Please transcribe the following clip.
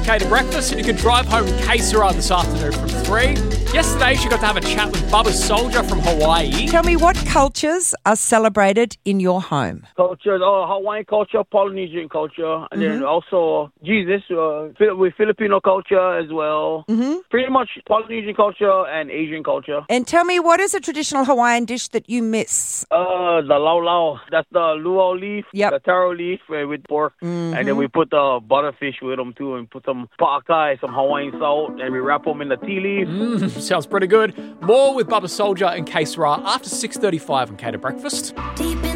K to Breakfast, and you can drive home K Sarah this afternoon from 3. Yesterday, she got to have a chat with Bubba Soldier from Hawaii. Tell me, what cultures are celebrated in your home? Culture, Hawaiian culture, Polynesian culture, and then also Jesus, with Filipino culture as well. Pretty much Polynesian culture and Asian culture. And tell me, what is a traditional Hawaiian dish that you miss? The lau lau. That's the luau leaf, the taro leaf with pork, and then we put the butterfish with them too, and put some pa'akai, some Hawaiian salt, and we wrap them in the tea leaf. Sounds pretty good. More with Bubba Soldier and K Sarah after 6:35 on K to Breakfast. Deep in